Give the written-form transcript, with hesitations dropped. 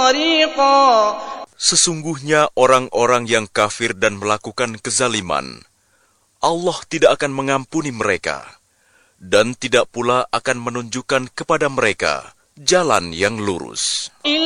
طريقا. Sesungguhnya orang-orang yang kafir dan melakukan kezaliman, Allah tidak akan mengampuni mereka, dan tidak pula akan menunjukkan kepada mereka jalan yang lurus.